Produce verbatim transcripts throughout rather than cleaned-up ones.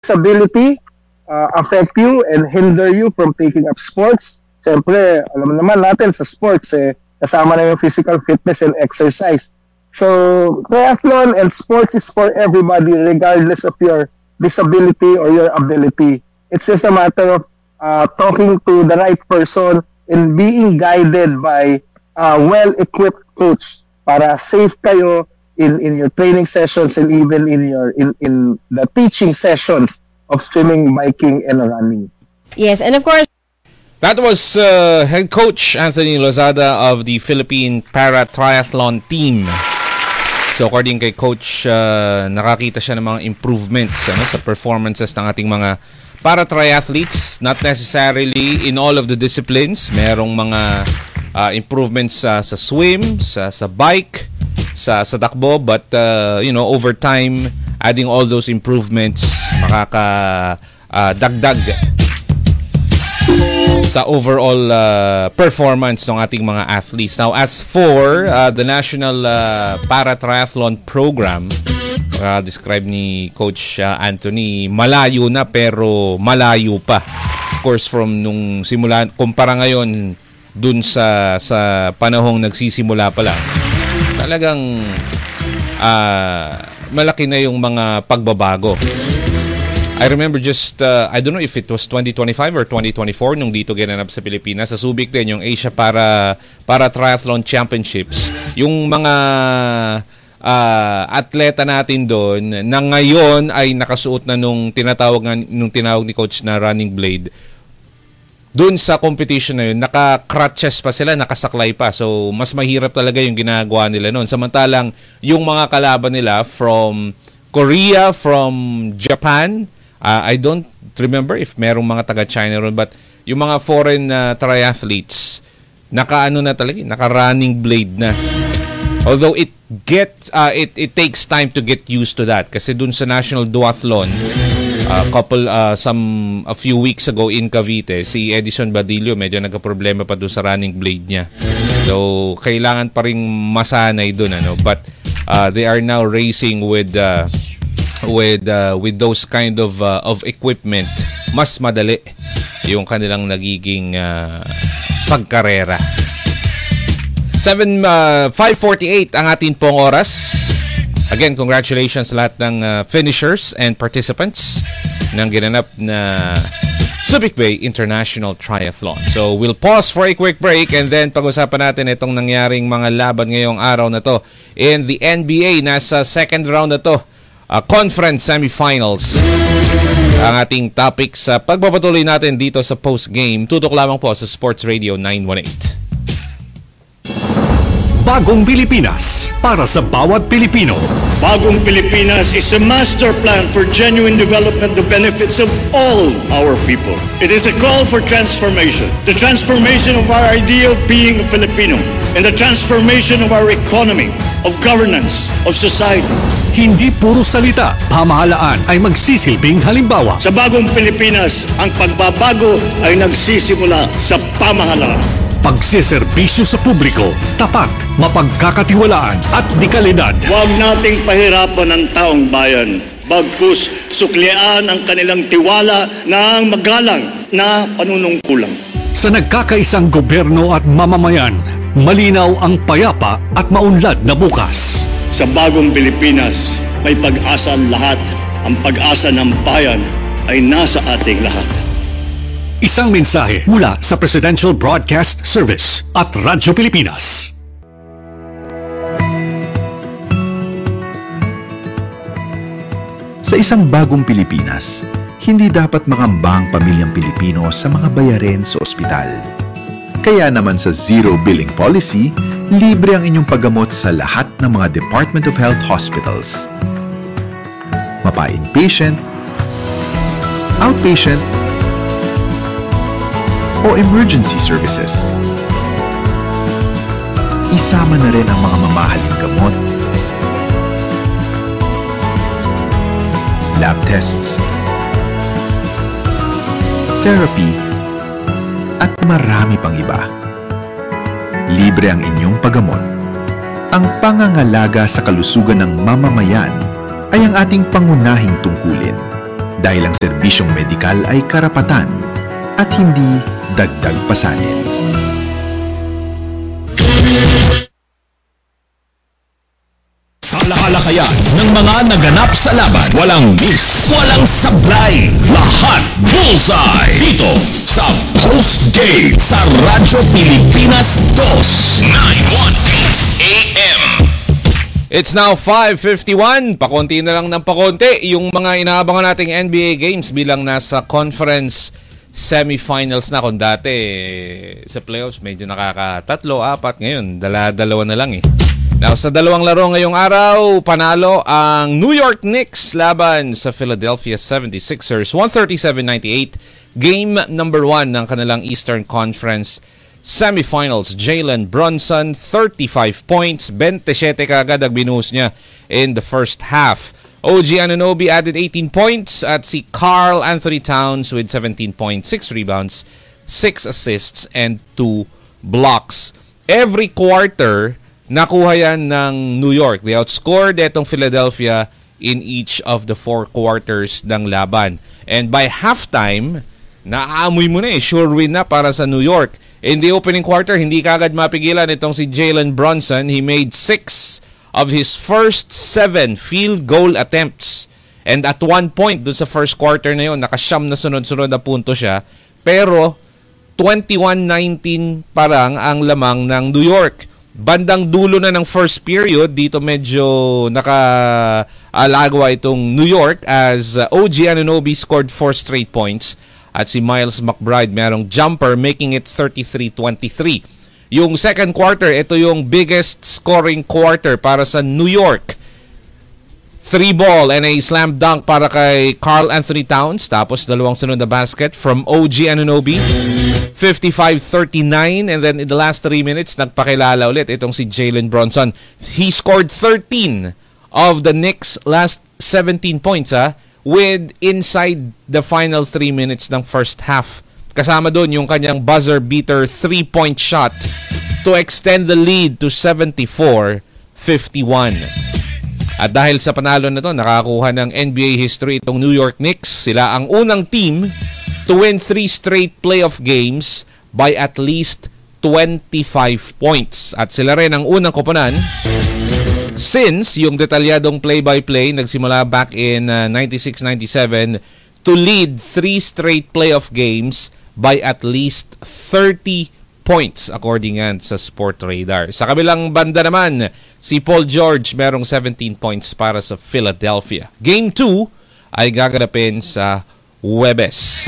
disability uh, affect you and hinder you from taking up sports? Siyempre, alam naman natin sa sports, eh, kasama na yung physical fitness and exercise. So, triathlon and sports is for everybody regardless of your disability or your ability. It's just a matter of uh, talking to the right person and being guided by a well-equipped coach para safe kayo in, in your training sessions and even in your in, in the teaching sessions of swimming, biking, and running. Yes, and of course, that was uh, head coach Anthony Lozada of the Philippine Para Triathlon team. So according kay coach, uh, nakakita siya ng mga improvements ano, sa performances ng ating mga para triathletes, not necessarily in all of the disciplines. Merong mga uh, improvements uh, sa swim, sa sa bike, sa sa takbo, but uh, you know, over time adding all those improvements makaka uh, dagdag sa overall uh, performance ng ating mga athletes. Now, as for uh, the National uh, Para Triathlon Program, uh, describe ni Coach uh, Anthony, malayo na pero malayo pa. Of course, from nung simula, kumpara ngayon dun sa sa panahong nagsisimula pa lang, talagang uh, malaki na yung mga pagbabago. I remember just, uh, I don't know if it was twenty twenty-five or twenty twenty-four nung dito ginanap sa Pilipinas. Sa Subic din, yung Asia para, para Triathlon Championships. Yung mga uh, atleta natin doon na ngayon ay nakasuot na nung tinatawag, nung tinawag ni Coach na running blade. Doon sa competition na yun, naka-crutches pa sila, nakasaklay pa. So, mas mahirap talaga yung ginagawa nila noon. Samantalang, yung mga kalaban nila from Korea, from Japan, Uh, I don't remember if merong mga taga-China ron, but yung mga foreign uh, triathletes, naka-ano na talaga, naka-running blade na. Although it gets, uh, it it takes time to get used to that. Kasi dun sa National Duathlon, a uh, couple, uh, some, a few weeks ago in Cavite, si Edison Badillo, medyo nagka-problema pa dun sa running blade niya. So, kailangan pa rin masanay dun, ano. But, uh, they are now racing with, uh, with uh, with those kind of uh, of equipment. Mas madali yung kanilang nagiging uh, pagkarera. seven uh, five forty-eight ang atin pong oras. Again, congratulations sa lahat ng uh, finishers and participants ng ginanap na Subic Bay International Triathlon. So we'll pause for a quick break and then pag-usapan natin itong nangyaring mga laban ngayong araw na to in the N B A. Nasa second round na to, Uh, conference semifinals ang ating topic sa pagpapatuloy natin dito sa post-game. Tutok lamang po sa Sports Radio nine one eight. Bagong Pilipinas para sa bawat Pilipino. Bagong Pilipinas is a master plan for genuine development, the benefits of all our people. It is a call for transformation. The transformation of our idea of being a Filipino and the transformation of our economy, of governance, of society. Hindi puro salita, pamahalaan ay magsisilbing halimbawa. Sa Bagong Pilipinas, ang pagbabago ay nagsisimula sa pamahalaan. Pagsiservisyo sa publiko, tapat, mapagkakatiwalaan at dekalidad. Huwag nating pahirapan ang taong bayan. Bagkus suklian ang kanilang tiwala ng magalang na panunungkulan. Sa nagkakaisang gobyerno at mamamayan, malinaw ang payapa at maunlad na bukas. Sa Bagong Pilipinas, may pag-asa ang lahat. Ang pag-asa ng bayan ay nasa ating lahat. Isang mensahe mula sa Presidential Broadcast Service at Radyo Pilipinas. Sa isang bagong Pilipinas, hindi dapat mangamba ang pamilyang Pilipino sa mga bayarin sa ospital. Kaya naman sa Zero Billing Policy, libre ang inyong paggamot sa lahat ng mga Department of Health hospitals. Mapa-inpatient, outpatient, o emergency services. Isama na rin ang mga mamahaling gamot, lab tests, therapy, at marami pang iba. Libre ang inyong paggamot. Ang pangangalaga sa kalusugan ng mamamayan ay ang ating pangunahing tungkulin. dahil ang serbisyong medikal ay karapatan at hindi dagdag pasanin. Talakayan ng mga naganap sa laban. Walang miss, walang sablay. Lahat bullseye. Dito sa Post Game sa Radyo Pilipinas two ninety-one A M. It's now five fifty-one. Pakonti na lang ng pakonti yung mga inaabangan nating N B A games bilang nasa conference semifinals na. Kung dati sa playoffs medyo nakakatatlo, apat, ngayon dala-dalawa na lang eh. Now, sa dalawang laro ngayong araw, panalo ang New York Knicks laban sa Philadelphia seventy-sixers, one thirty-seven ninety-eight. Game number one ng kanilang Eastern Conference semifinals. Jalen Brunson, thirty-five points, twenty-seven kagad ang binuhos niya in the first half. O G Anunoby added eighteen points at si Karl Anthony Towns with seventeen points, six rebounds, six assists, and two blocks. Every quarter, nakuha yan ng New York. They outscored etong Philadelphia in each of the four quarters ng laban. And by halftime, naaamoy mo na eh, sure win na para sa New York. In the opening quarter, hindi kagad mapigilan itong si Jalen Brunson. He made six of his first seven field goal attempts. And at one point, dun sa first quarter na yun, nakasyam na sunod-sunod na punto siya. Pero, twenty-one nineteen parang ang lamang ng New York. Bandang dulo na ng first period, dito medyo naka-alagwa itong New York as uh, O G Anunoby scored four straight points at si Miles McBride merong jumper making it thirty-three twenty-three. Yung second quarter, ito yung biggest scoring quarter para sa New York. Three ball and a slam dunk para kay Karl Anthony Towns. Tapos dalawang sunod na basket from O G Anunoby. fifty-five thirty-nine. And then in the last three minutes, nagpakilala ulit itong si Jalen Brunson. He scored thirteen of the Knicks' last seventeen points ha, with inside the final three minutes ng first half. Kasama doon yung kanyang buzzer beater three-point shot to extend the lead to seventy-four fifty-one. At dahil sa panalo na to, nakakuha ng N B A history itong New York Knicks. Sila ang unang team to win three straight playoff games by at least twenty-five points. At sila rin ang unang koponan since yung detalyadong play-by-play nagsimula back in uh, ninety-six ninety-seven to lead three straight playoff games by at least thirty points according yan sa Sport Radar. Sa kabilang banda naman, si Paul George merong seventeen points para sa Philadelphia. Game two ay gaganapin sa Huwebes.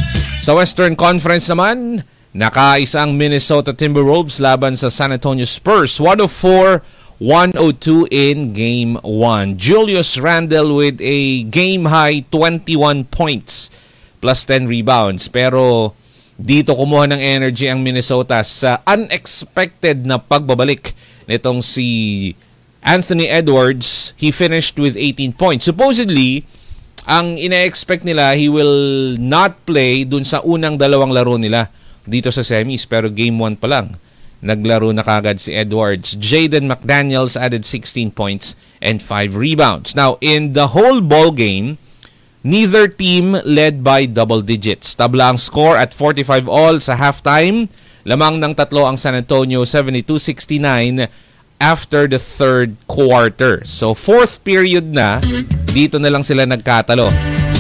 Sa Western Conference naman, nakaisa ang Minnesota Timberwolves laban sa San Antonio Spurs. one oh four one oh two in Game one. Julius Randle with a game-high twenty-one points plus ten rebounds. Pero dito kumuha ng energy ang Minnesota sa unexpected na pagbabalik nitong si Anthony Edwards. He finished with eighteen points. Supposedly, ang ina-expect nila, he will not play dun sa unang dalawang laro nila dito sa semis. Pero game one pa lang, naglaro na kagad si Edwards. Jaden McDaniels added sixteen points and five rebounds. Now, in the whole ball game, neither team led by double digits. Tabla ang score at forty-five all sa halftime. Lamang ng tatlo ang San Antonio, seventy-two sixty-nine after the third quarter. So fourth period na, dito na lang sila nagkatalo.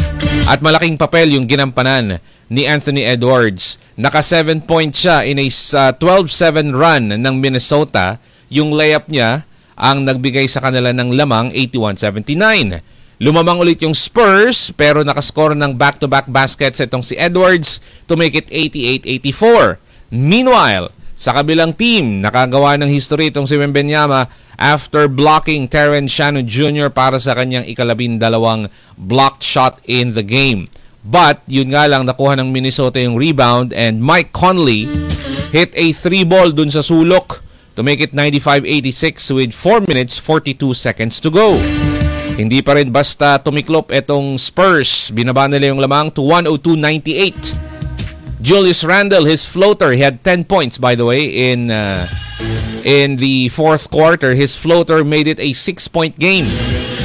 At malaking papel yung ginampanan ni Anthony Edwards. Naka seven points siya in a uh, twelve seven run ng Minnesota. Yung layup niya ang nagbigay sa kanila ng lamang eighty-one seventy-nine. Lumamang ulit yung Spurs pero nakascore ng back-to-back baskets itong si Edwards to make it eighty-eight eighty-four. Meanwhile, sa kabilang team, nakagawa ng history itong si Wembanyama after blocking Terrence Shannon Junior para sa kanyang ikalabindalawang blocked shot in the game. But, yun nga lang, nakuha ng Minnesota yung rebound and Mike Conley hit a three ball dun sa sulok to make it ninety-five eighty-six with four minutes forty-two seconds to go. Hindi pa rin basta tumiklop etong Spurs. Binaba nila yung lamang to one oh two ninety-eight. Julius Randle, his floater, he had ten points by the way in uh, in the fourth quarter. His floater made it a six-point game.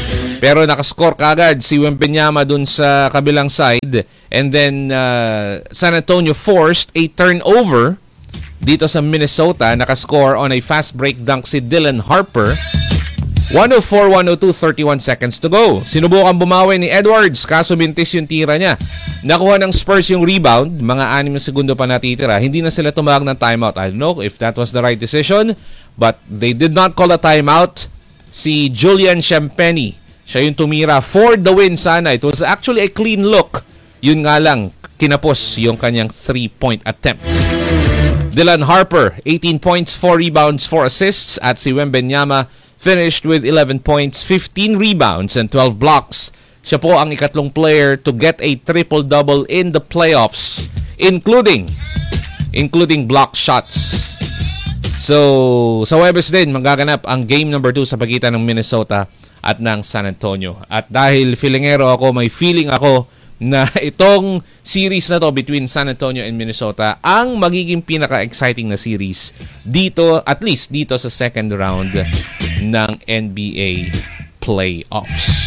Pero nakascore kagad si Wembanyama dun sa kabilang side. And then uh, San Antonio forced a turnover dito sa Minnesota. Nakascore on a fast break dunk si Dylan Harper. one oh four one oh two, thirty-one seconds to go. Sinubukan bumawi ni Edwards, kaso mintis yung tira niya. Nakuha ng Spurs yung rebound, mga anim na segundo pa natitira. Hindi na sila tumawag ng timeout. I don't know if that was the right decision, but they did not call a timeout. Si Julian Champagny, siya yung tumira for the win sana. It was actually a clean look. Yun nga lang, kinapos yung kanyang three-point attempt. Dylan Harper, eighteen points, four rebounds, four assists. At si Wembanyama finished with eleven points, fifteen rebounds, and twelve blocks. Siya po ang ikatlong player to get a triple-double in the playoffs, including including block shots. So, sa Webes din, magaganap ang game number two sa pagitan ng Minnesota at ng San Antonio. At dahil feelingero ako, may feeling ako na itong series na to between San Antonio and Minnesota ang magiging pinaka-exciting na series dito, at least dito sa second round ng N B A playoffs.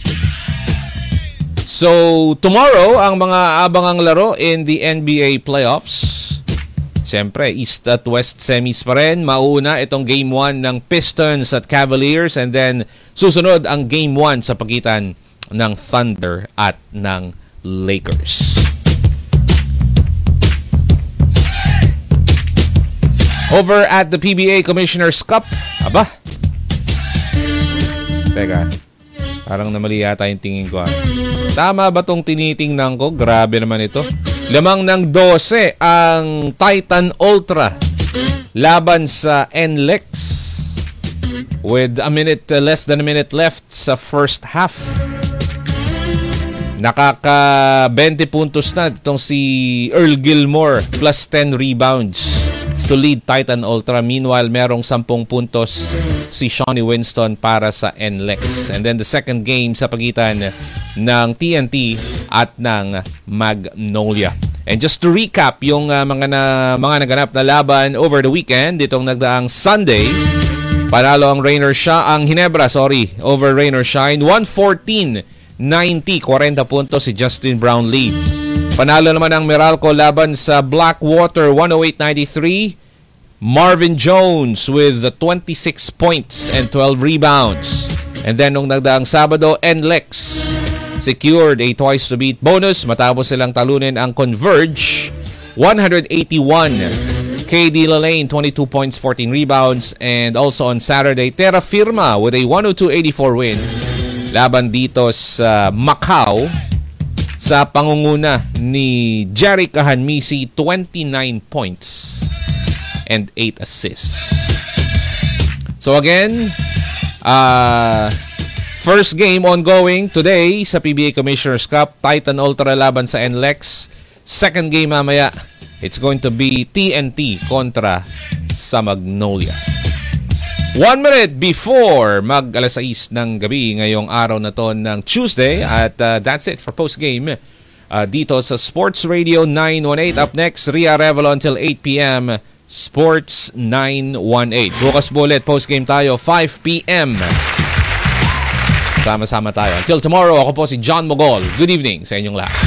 So, tomorrow, ang mga abangang laro in the N B A playoffs. Siyempre, East at West semis pa rin. Mauna itong Game one ng Pistons at Cavaliers, and then susunod ang Game one sa pagitan ng Thunder at ng Lakers. Over at the P B A Commissioner's Cup. Aba. Teka. Parang namali yata yung tingin ko. Ha? Tama ba tong tinitingnan ko? Grabe naman ito. Lamang ng twelve ang Titan Ultra laban sa N L E X with a minute, uh, less than a minute left sa first half. Nakaka twenty puntos na itong si Earl Gilmore plus ten rebounds to lead Titan Ultra. Meanwhile, merong ten puntos si Shawnee Winston para sa N L E X. And then the second game sa pagitan ng T N T at ng Magnolia. And just to recap yung uh, mga na, mga naganap na laban over the weekend, ditong nagdaang Sunday, panalo ang Rainer Shine, ang Ginebra, sorry, over Rainer Shine, one fourteen ninety, forty puntos si Justin Brownlee. Panalo naman ang Meralco laban sa Blackwater, one oh eight ninety-three. Marvin Jones with twenty-six points and twelve rebounds. And then nung nagdaang Sabado, N L E X secured a twice to beat bonus matapos silang talunin ang Converge, one eighty-one. K D Lalane, twenty-two points, fourteen rebounds. And also on Saturday, Terra Firma with a one oh two eighty-four win laban dito sa Macau sa pangunguna ni Jerry Kahanmisi, twenty-nine points and eight assists. So again, uh, first game ongoing today sa P B A Commissioner's Cup, Titan Ultra laban sa N L E X. Second game mamaya, it's going to be T N T kontra sa Magnolia. One minute before mag alas sais ng gabi ngayong araw na to ng Tuesday. At uh, that's it for post-game uh, dito sa Sports Radio nine one eight. Up next, Ria Revelo until eight p.m. Sports nine one eight. Bukas bullet, post-game tayo, five p.m. Sama-sama tayo. Until tomorrow, ako po si John Mogol. Good evening sa inyong lahat.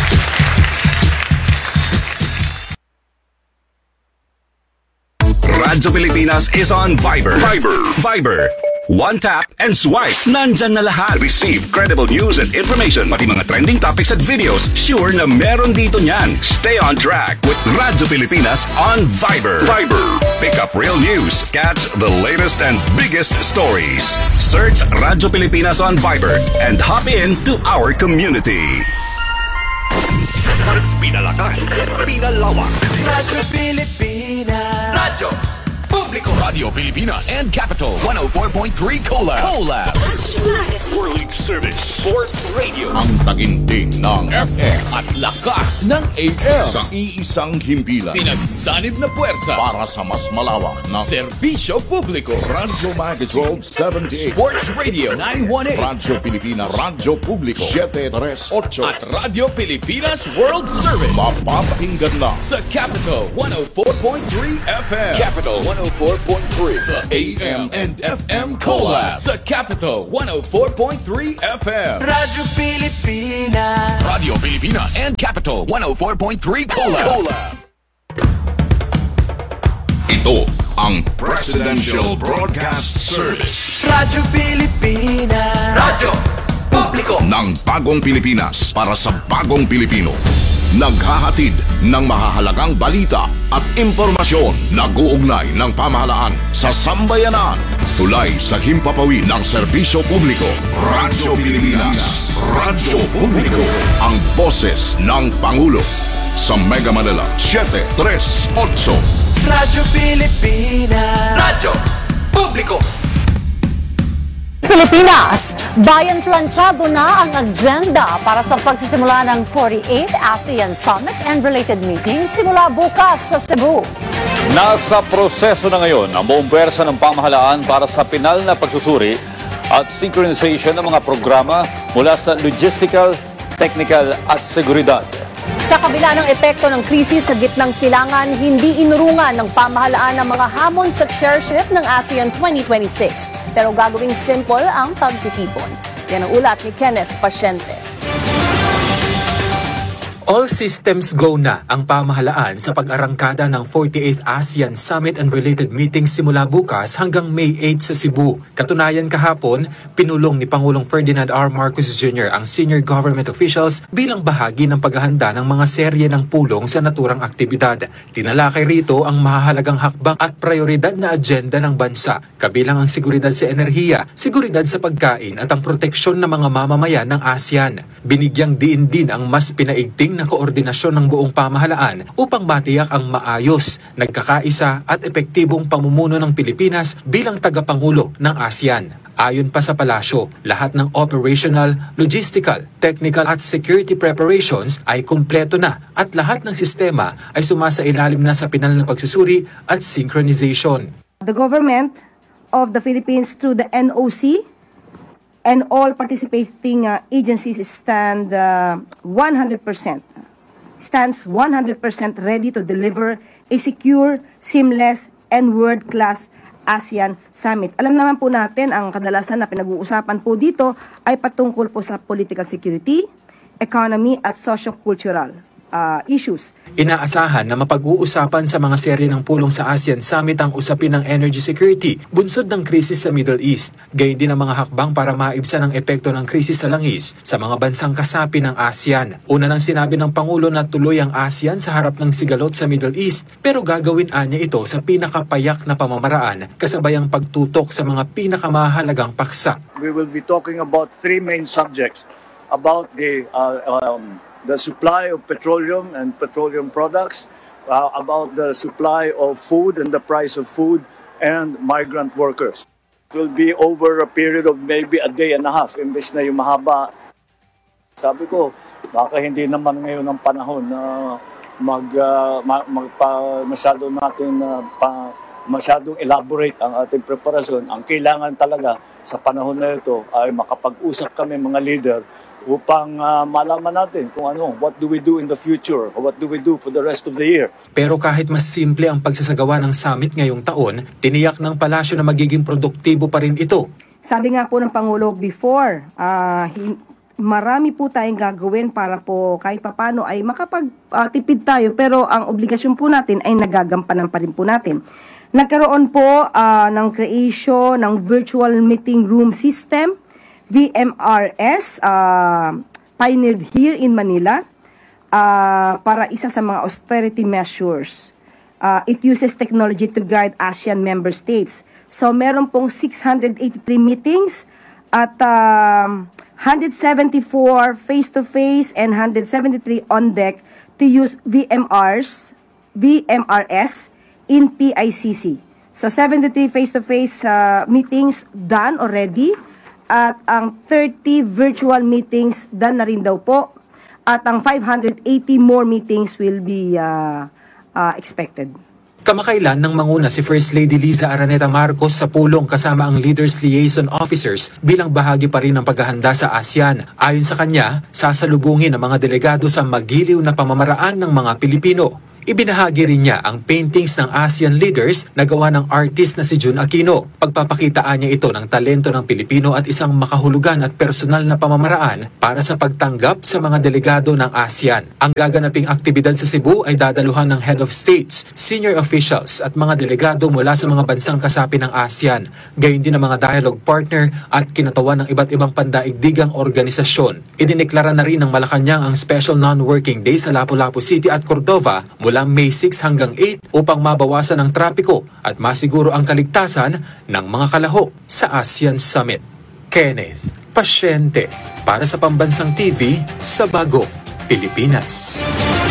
Radyo Pilipinas is on Viber. Viber. Viber. One tap and swipe. Nandyan na lahat. Receive credible news and information. Pati mga trending topics at videos. Sure na meron dito niyan. Stay on track with Radyo Pilipinas on Viber. Viber. Pick up real news. Catch the latest and biggest stories. Search Radyo Pilipinas on Viber and hop in to our community. Mas pinalakas, pinalawak. Radyo Pilipinas. Radyo Publiko. Radio Pilipinas and Capital one oh four point three Collab. Collab. World Service Sports Radio. Ang taginting ng F M at lakas ng A M. sa iisang himpilan Pinagsanib na puwersa para sa mas malawak na serbisyo publiko. Radyo Magazine seventy-eight, Sports Radio nine one eight Radyo Pilipinas, Radyo Publiko seven thirty-eight at Radio Pilipinas World Service mapapakinggan na sa Capital one oh four point three F M. Capital one oh four point three. The A M and F M Collab sa Capital one oh four point three F M. Radyo Pilipinas. Radio Pilipinas and Capital one oh four point three Collab. Collab. Ito ang Presidential Broadcast Service. Radyo Pilipinas. Radyo Publiko ng bagong Pilipinas para sa bagong Pilipino. Naghahatid ng mahahalagang balita at impormasyon na guugnay ng pamahalaan sa sambayanan. Tulay sa himpapawid ng serbisyo publiko. Radyo Pilipinas. Radyo Publiko. Ang boses ng Pangulo. Sa Mega Manila, seven three eight. Radyo Pilipinas. Radyo Publiko. Pilipinas, bayan planchado na ang agenda para sa pagsisimula ng forty-eighth ASEAN Summit and related meetings simula bukas sa Cebu. Nasa proseso na ngayon ang buong pwersa ng pamahalaan para sa pinal na pagsusuri at synchronization ng mga programa mula sa logistical, technical at seguridad. Sa kabila ng epekto ng krisis sa gitnang silangan, hindi inurungan ng pamahalaan ng mga hamon sa chairship ng ASEAN twenty twenty-six. Pero gagawing simple ang pagtitipon. Yan ang ulat ni Kenneth Pasyente. All systems go na ang pamahalaan sa pag-arangkada ng forty-eighth ASEAN Summit and related meetings simula bukas hanggang May eighth sa Cebu. Katunayan kahapon, pinulong ni Pangulong Ferdinand R. Marcos Junior ang senior government officials bilang bahagi ng paghahanda ng mga serye ng pulong sa naturang aktibidad. Tinalakay rito ang mahahalagang hakbang at prioridad na agenda ng bansa, kabilang ang seguridad sa enerhiya, seguridad sa pagkain at ang proteksyon ng mga mamamayan ng ASEAN. Binigyang diin din ang mas pinaigting na koordinasyon ng buong pamahalaan upang matiyak ang maayos, nagkakaisa at epektibong pamumuno ng Pilipinas bilang tagapangulo ng ASEAN. Ayon pa sa palasyo, lahat ng operational, logistical, technical at security preparations ay kumpleto na at lahat ng sistema ay sumasailalim na sa pinal na pagsusuri at synchronization. The government of the Philippines through the N O C and all participating uh, agencies stand uh, one hundred percent stands one hundred percent ready to deliver a secure, seamless, and world-class ASEAN Summit. Alam naman po natin, ang kadalasan na pinag-uusapan po dito ay patungkol po sa political security, economy, at socio-cultural uh, issues. Inaasahan na mapag-uusapan sa mga serye ng pulong sa ASEAN Summit ang usapin ng energy security, bunsod ng krisis sa Middle East, gayon din ang mga hakbang para maibsan ang epekto ng krisis sa langis sa mga bansang kasapi ng ASEAN. Una nang sinabi ng Pangulo na tuloy ang ASEAN sa harap ng sigalot sa Middle East, pero gagawin anya ito sa pinakapayak na pamamaraan kasabay ang pagtutok sa mga pinakamahalagang paksa. We will be talking about three main subjects about the uh, um, the supply of petroleum and petroleum products, uh, about the supply of food and the price of food, and migrant workers. It will be over a period of maybe a day and a half, imbes na yung mahaba. Sabi ko, baka hindi naman ngayon ang panahon na mag, uh, magpa, masyado natin uh, pa, masyadong elaborate ang ating preparasyon. Ang kailangan talaga sa panahon na ito ay makapag-usap kami mga leader upang uh, malaman natin kung ano, what do we do in the future, or what do we do for the rest of the year. Pero kahit mas simple ang pagsasagawa ng summit ngayong taon, tiniyak ng palasyo na magiging produktibo pa rin ito. Sabi nga po ng Pangulo before, uh, marami po tayong gagawin para po kahit papano ay makapagtipid uh, tayo, pero ang obligasyon po natin ay nagagampanan pa rin po natin. Nagkaroon po uh, ng creation ng virtual meeting room system, V M R S, uh, pioneered here in Manila, uh, para isa sa mga austerity measures. Uh, it uses technology to guide ASEAN member states. So meron pong six hundred eighty-three meetings at um, one hundred seventy-four face-to-face and one hundred seventy-three on deck to use V M Rs, V M R S in P I C C. So seventy-three face-to-face uh, meetings done already. At ang thirty virtual meetings done na rin daw po. At ang five hundred eighty more meetings will be uh, uh, expected. Kamakailan nang manguna si First Lady Liza Araneta Marcos sa pulong kasama ang Leaders Liaison Officers bilang bahagi pa rin ng paghahanda sa ASEAN. Ayon sa kanya, sasalubungin ang mga delegado sa magiliw na pamamaraan ng mga Pilipino. Ibinahagi rin niya ang paintings ng ASEAN leaders na gawa ng artist na si Jun Aquino. Pagpapakitaan niya ito ng talento ng Pilipino at isang makahulugan at personal na pamamaraan para sa pagtanggap sa mga delegado ng ASEAN. Ang gaganaping aktibidad sa Cebu ay dadaluhan ng head of states, senior officials at mga delegado mula sa mga bansang kasapi ng ASEAN, gayon din ang mga dialogue partner at kinatawan ng iba't ibang pandaigdigang organisasyon. Idineklara na rin ng Malacanang ang special non-working day sa Lapu-Lapu City at Cordova mula May six hanggang eight upang mabawasan ang trapiko at masiguro ang kaligtasan ng mga kalahok sa ASEAN Summit. Kenneth Pasyente para sa Pambansang T V sa Bagong Pilipinas.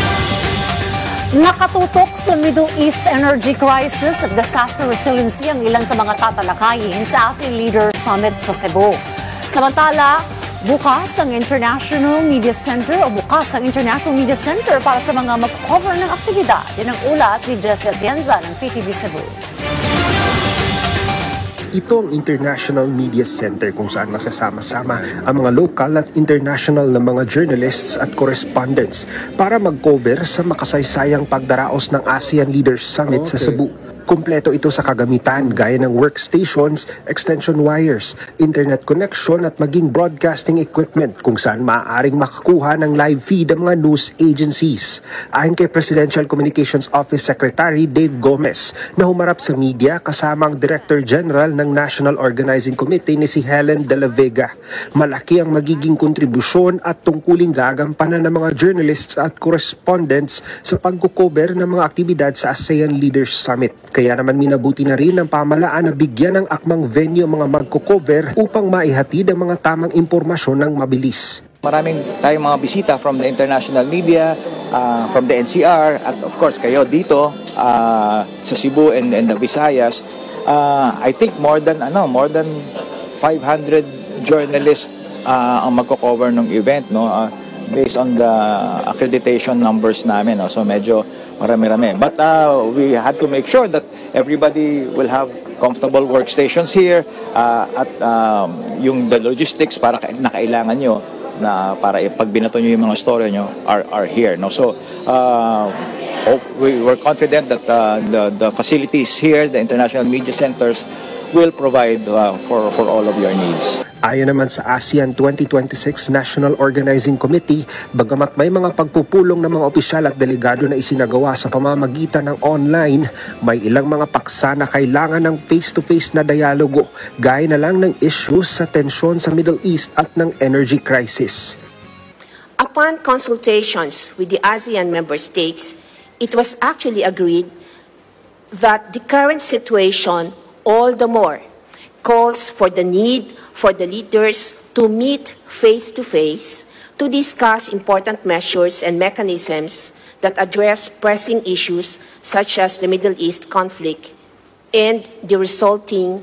Nakatutok sa Middle East energy crisis at disaster resiliency ang ilan sa mga tatalakayin sa ASEAN Leaders Summit sa Cebu. Samantala, bukas ang International Media Center o bukas ang International Media Center para sa mga mag-cover ng aktibidad. Yan ang ulat ni Jesse Atienza ng P T V Cebu. Ito ang International Media Center kung saan magsasama-sama ang mga local at international na mga journalists at correspondents para mag-cover sa makasaysayang pagdaraos ng ASEAN Leaders Summit okay. sa Cebu. Kumpleto ito sa kagamitan gaya ng workstations, extension wires, internet connection at maging broadcasting equipment kung saan maaaring makakuha ng live feed ang mga news agencies. Ayon kay Presidential Communications Office Secretary Dave Gomez na humarap sa media kasama ang Director General ng National Organizing Committee ni si Helen De La Vega. Malaki ang magiging kontribusyon at tungkuling gagampanan ng mga journalists at correspondents sa pagkukover ng mga aktibidad sa ASEAN Leaders Summit. Kaya naman minabuti na rin ng pamahalaan na bigyan ng akmang venue ang mga magko-cover upang maihatid ang mga tamang impormasyon ng mabilis. Maraming tayong mga bisita from the international media, uh, from the N C R, at of course kayo dito uh, sa Cebu and, and the Visayas. Uh, I think more than ano, more than five hundred journalists uh, ang magko-cover ng event, no, uh, based on the accreditation numbers namin, no. So medyo marami-rami. But uh, we had to make sure that everybody will have comfortable workstations here uh, at um, yung the logistics para na kailangan nyo na para pag binato nyo yung mga story nyo are, are here. No? So uh, hope we were confident that uh, the, the facilities here, the international media centers, will provide uh, for, for all of your needs. Ayon naman sa ASEAN twenty twenty-six National Organizing Committee, bagamat may mga pagpupulong ng mga opisyal at delegado na isinagawa sa pamamagitan ng online, may ilang mga paksa na kailangan ng face-to-face na dialogo, gaya na lang ng issues sa tensyon sa Middle East at ng energy crisis. Upon consultations with the ASEAN member states, it was actually agreed that the current situation all the more calls for the need for the leaders to meet face-to-face to discuss important measures and mechanisms that address pressing issues such as the Middle East conflict and the resulting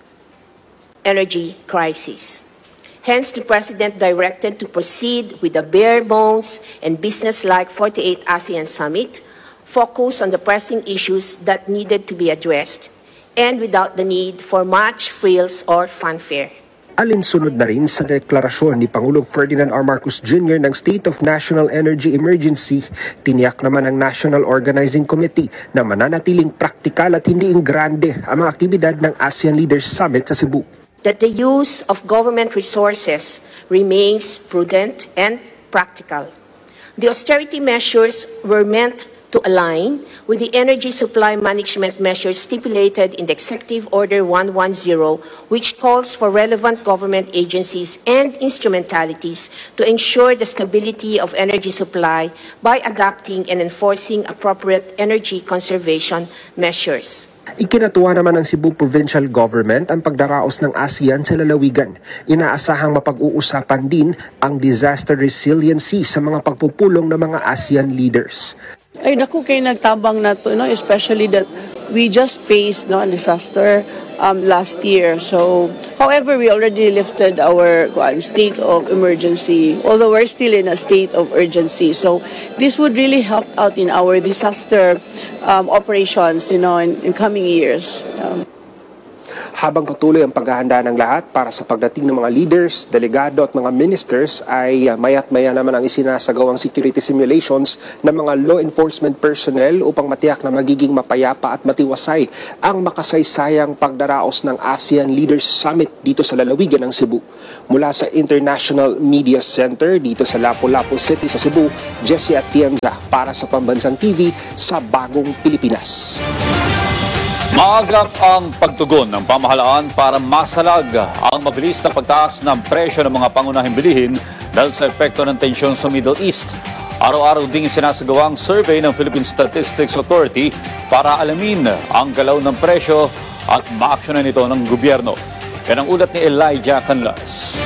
energy crisis. Hence, the President directed to proceed with a bare-bones and business-like forty-eighth ASEAN Summit, focused on the pressing issues that needed to be addressed, and without the need for much frills or fanfare. Alinsunod na rin sa deklarasyon ni Pangulong Ferdinand R. Marcos Junior ng State of National Energy Emergency, tiniyak naman ng National Organizing Committee na mananatiling praktikal at hindi ingrande ang mga aktibidad ng ASEAN Leaders Summit sa Cebu. That the use of government resources remains prudent and practical. The austerity measures were meant to align with the energy supply management measures stipulated in the Executive Order one ten, which calls for relevant government agencies and instrumentalities to ensure the stability of energy supply by adopting and enforcing appropriate energy conservation measures. Ikinatuwa naman ng Cebu Provincial Government ang pagdaraos ng ASEAN sa lalawigan. Inaasahang mapag-uusapan din ang disaster resiliency sa mga pagpupulong ng mga ASEAN leaders. Ay naku kay nagtabang na to, no? Especially that we just faced no, a disaster um, last year. So, however, we already lifted our uh, state of emergency, although we're still in a state of urgency. So, this would really help out in our disaster um, operations, you know, in, in coming years. Um, Habang patuloy ang paghahanda ng lahat para sa pagdating ng mga leaders, delegado at mga ministers ay uh, maya't maya naman ang isinasagawang security simulations ng mga law enforcement personnel upang matiyak na magiging mapayapa at matiwasay ang makasaysayang pagdaraos ng ASEAN Leaders Summit dito sa lalawigan ng Cebu. Mula sa International Media Center dito sa Lapu-Lapu City sa Cebu, Jessie Atienza para sa Pambansang T V sa Bagong Pilipinas. Maagap ang pagtugon ng pamahalaan para masalag ang mabilis na pagtaas ng presyo ng mga pangunahing bilihin dahil sa epekto ng tensyon sa Middle East. Araw-araw ding sinasagawang survey ng Philippine Statistics Authority para alamin ang galaw ng presyo at maaksyonan ito ng gobyerno. Yan ang ulat ni Elijah Canlas.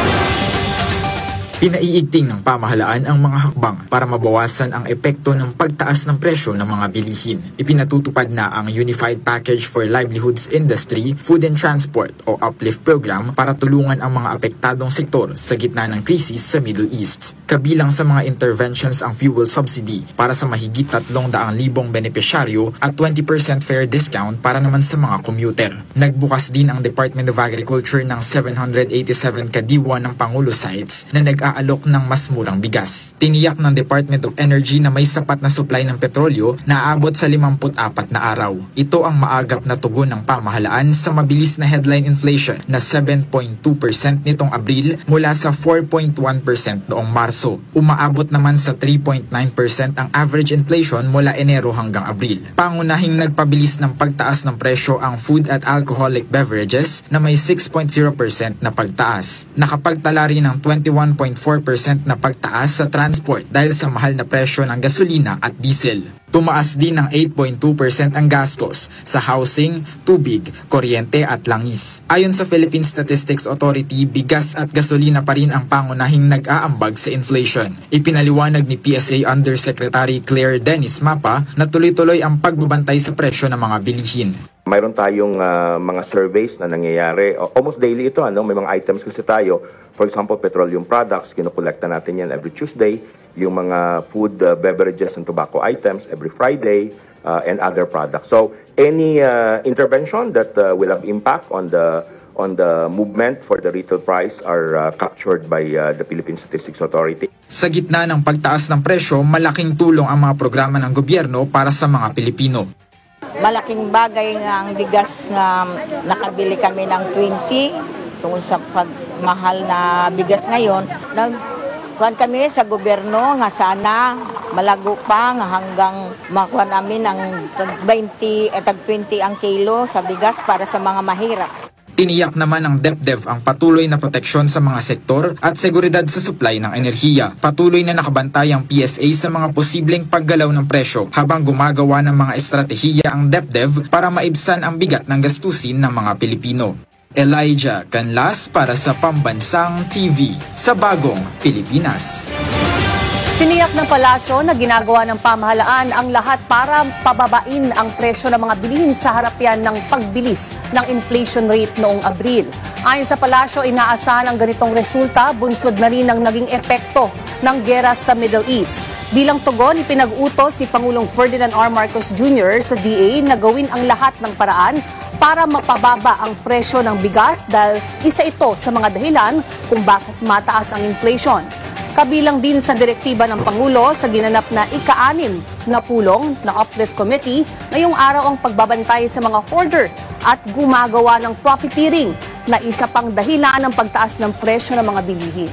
Pinaiigting ng pamahalaan ang mga hakbang para mabawasan ang epekto ng pagtaas ng presyo ng mga bilihin. Ipinatutupad na ang Unified Package for Livelihoods Industry, Food and Transport o UPLIFT program para tulungan ang mga apektadong sektor sa gitna ng krisis sa Middle East. Kabilang sa mga interventions ang fuel subsidy para sa mahigit tatlong daang libong benepisyaryo at twenty percent fare discount para naman sa mga commuter. Nagbukas din ang Department of Agriculture ng seven hundred eighty-seven kadiwa ng Pangulo sites na nag aalok ng mas murang bigas. Tiniyak ng Department of Energy na may sapat na supply ng petrolyo na aabot sa limampu't apat na araw. Ito ang maagap na tugon ng pamahalaan sa mabilis na headline inflation na seven point two percent nitong Abril mula sa four point one percent noong Marso. Umaabot naman sa three point nine percent ang average inflation mula Enero hanggang Abril. Pangunahing nagpabilis ng pagtaas ng presyo ang food at alcoholic beverages na may six point zero percent na pagtaas. Nakapagtala rin ng twenty-one point four percent na pagtaas sa transport dahil sa mahal na presyo ng gasolina at diesel. Tumaas din ng eight point two percent ang gastos sa housing, tubig, kuryente at langis. Ayon sa Philippine Statistics Authority, bigas at gasolina pa rin ang pangunahing nag-aambag sa inflation. Ipinaliwanag ni P S A Undersecretary Claire Dennis Mapa na tuloy-tuloy ang pagbabantay sa presyo ng mga bilihin. Mayroon tayong uh, mga surveys na nangyayari. Almost daily ito, ano? May mga items kasi tayo. For example, petroleum products, kinukolekta natin yan every Tuesday. Yung mga food, uh, beverages, and tobacco items every Friday, uh, and other products. So, any uh, intervention that uh, will have impact on the on the movement for the retail price are uh, captured by uh, the Philippine Statistics Authority. Sa gitna ng pagtaas ng presyo, malaking tulong ang mga programa ng gobyerno para sa mga Pilipino. Malaking bagay nga ang bigas na nakabili kami ng twenty tungkol sa pagmahal na bigas ngayon. Nagkuhan kami sa gobyerno nga sana malago pa nga hanggang makuha namin ng tag twenty at tag twenty ang kilo sa bigas para sa mga mahirap. Tiniyak naman ng DepDev ang patuloy na proteksyon sa mga sektor at seguridad sa supply ng enerhiya. Patuloy na nakabantay ang P S A sa mga posibleng paggalaw ng presyo habang gumagawa ng mga estratehiya ang DepDev para maibsan ang bigat ng gastusin ng mga Pilipino. Elijah Canlas para sa Pambansang T V sa Bagong Pilipinas. Tiniyak ng palasyo na ginagawa ng pamahalaan ang lahat para pababain ang presyo ng mga bilihin sa harapan ng pagbilis ng inflation rate noong Abril. Ayon sa palasyo, inaasahan ang ganitong resulta, bunsod na rin ang naging epekto ng gera sa Middle East. Bilang tugon, ipinag-utos ni Pangulong Ferdinand R. Marcos Junior sa D A na gawin ang lahat ng paraan para mapababa ang presyo ng bigas dahil isa ito sa mga dahilan kung bakit mataas ang inflation. Kabilang din sa direktiba ng Pangulo sa ginanap na ika-anim na pulong na Uplift Committee, ngayong araw ang pagbabantay sa mga hoarder at gumagawa ng profiteering na isa pang dahilan ng pagtaas ng presyo ng mga bilihin.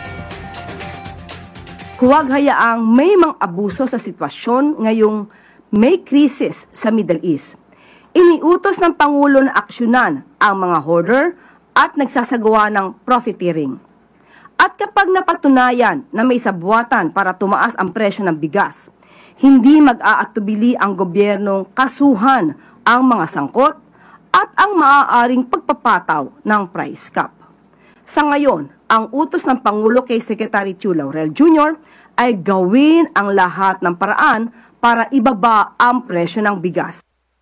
Huwag hayaang may mga abuso sa sitwasyon ngayong may krisis sa Middle East. Iniutos ng Pangulo na aksyonan ang mga hoarder at nagsasagawa ng profiteering. At kapag napatunayan na may sabwatan para tumaas ang presyo ng bigas, hindi mag-aatubili ang gobyernong kasuhan ang mga sangkot at ang maaaring pagpapataw ng price cap. Sa ngayon, ang utos ng Pangulo kay Secretary Chu Laurel Junior ay gawin ang lahat ng paraan para ibaba ang presyo ng bigas.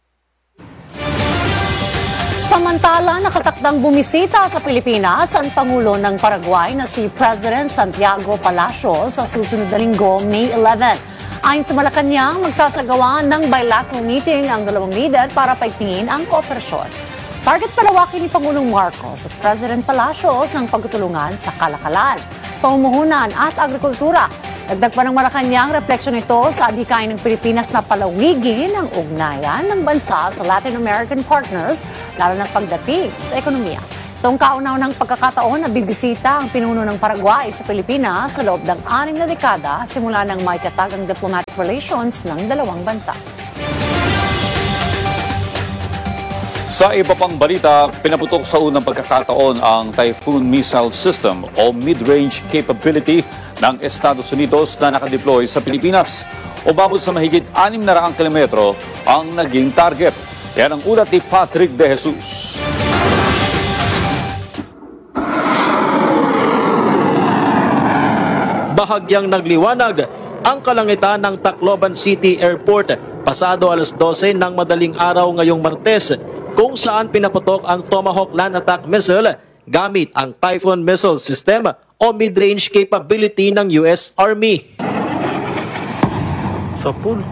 Samantala, nakatakdang bumisita sa Pilipinas ang Pangulo ng Paraguay na si President Santiago Palacios sa susunod na linggo, May eleventh. Ayon sa Malacanang, magsasagawa ng bilateral meeting ang dalawang leader para paigtingin ang kooperasyon. Target palawakin ni Pangulong Marcos at President Palacios ang pagtutulungan sa kalakalan, pamumuhunan at agrikultura. Dagdag pa ng Malacanang, refleksyon ito sa adhikain ng Pilipinas na palawigin ang ugnayan ng bansa sa Latin American partners, lalo ng pagdating sa ekonomiya. Itong kauna-unang pagkakataon na bibisita ang pinuno ng Paraguay sa Pilipinas sa loob ng anim na dekada simula ng may katagang diplomatic relations ng dalawang bansa. Sa iba pang balita, pinaputok sa unang pagkakataon ang Typhoon Missile System o Mid-Range Capability ng Estados Unidos na nakadeploy sa Pilipinas. Umabot sa mahigit anim na raang kilometro ang naging target. Yan ang ulat ni Patrick De Jesus. Bahagyang nagliwanag ang kalangitan ng Tacloban City Airport pasado alas dose ng madaling araw ngayong Martes, kung saan pinaputok ang Tomahawk Land Attack Missile gamit ang Typhoon Missile System o mid-range capability ng U S Army. Sa pool.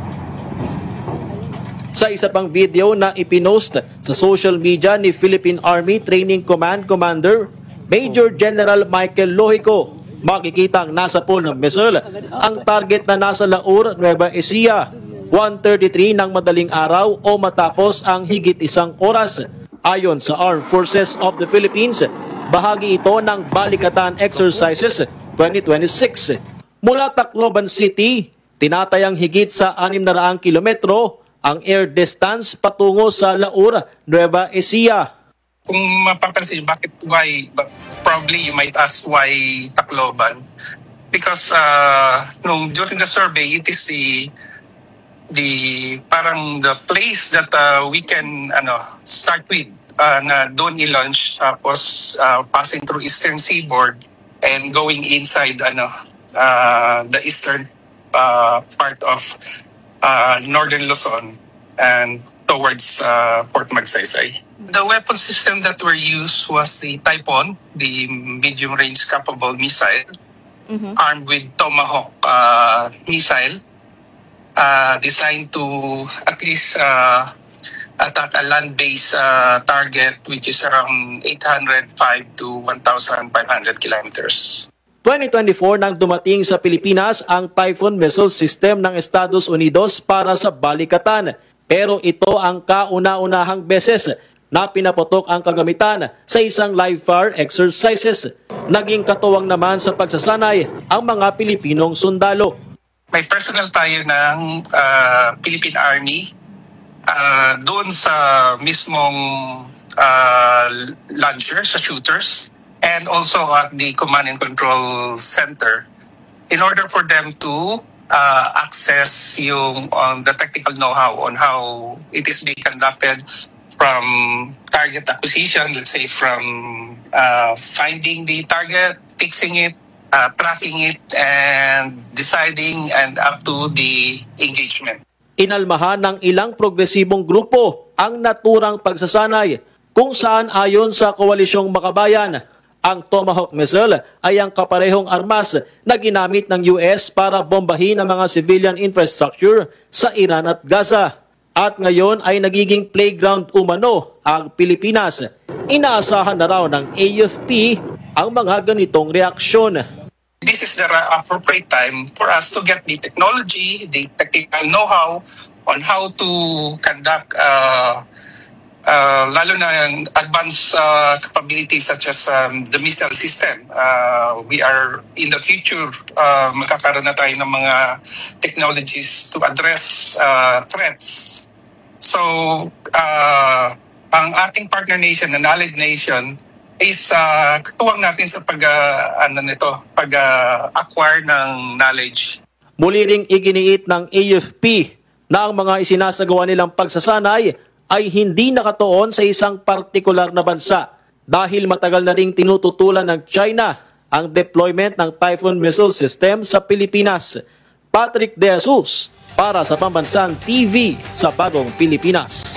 Sa isa pang video na ipinost sa social media ni Philippine Army Training Command Commander Major General Michael Lohico, makikitang nasa pool ng missile ang target na nasa Laur, Nueva Ecija, one thirty-three ng madaling araw o matapos ang higit isang oras. Ayon sa Armed Forces of the Philippines, bahagi ito ng Balikatan Exercises twenty twenty-six. Mula Tacloban City, tinatayang higit sa anim na raang kilometro ang air distance patungo sa Laur, Nueva Ecija. Kung mapapansin, bakit why, probably you might ask why Tacloban? Because uh, nung, during the survey, it is the the parang the place that uh, we can ano start with uh, na doon i-launch, tapos uh, passing through eastern seaboard and going inside ano uh, the eastern uh, part of uh, northern Luzon and towards uh, Port Magsaysay. The weapon system that were used was the Typhoon, the medium range capable missile, mm-hmm. armed with Tomahawk uh, missile. Uh, designed to at least uh, attack a land-based uh, target which is around eight hundred five to one thousand five hundred kilometers. twenty twenty-four nang dumating sa Pilipinas ang Typhoon Missile System ng Estados Unidos para sa Balikatan. Pero ito ang kauna-unahang beses na pinaputok ang kagamitan sa isang live-fire exercises. Naging katuwang naman sa pagsasanay ang mga Pilipinong sundalo. May personal tayo ng uh, Philippine Army uh, doon sa mismong uh, launcher, sa shooters, and also at the command and control center in order for them to uh, access yung on the technical know-how on how it is being conducted, from target acquisition, let's say from uh, finding the target, fixing it, Uh, tracking it, and deciding, and up to the engagement. Inalmahan ng ilang progresibong grupo ang naturang pagsasanay, kung saan ayon sa Koalisyong Makabayan, ang Tomahawk missile ay ang kaparehong armas na ginamit ng U S para bombahin ang mga civilian infrastructure sa Iran at Gaza. At ngayon ay nagiging playground umano ang Pilipinas. Inaasahan na raw ng A F P ang mga ganitong reaksyon. This is the appropriate time for us to get the technology, the technical know-how on how to conduct uh, uh, lalo na yung advanced uh, capabilities such as um, the missile system. Uh, we are in the future, uh, magkakaroon na tayo ng mga technologies to address uh, threats. So, uh, ang ating partner nation, the Allied nation, is uh, katuwang natin sa pag uh, ano nito, pag uh, acquire ng knowledge. Muli ring iginiit ng A F P na ang mga isinasagawa nilang pagsasanay ay hindi nakatuon sa isang partikular na bansa dahil matagal na ring tinututulan ng China ang deployment ng Typhoon Missile System sa Pilipinas. Patrick De Jesus para sa Pambansang T V sa Bagong Pilipinas.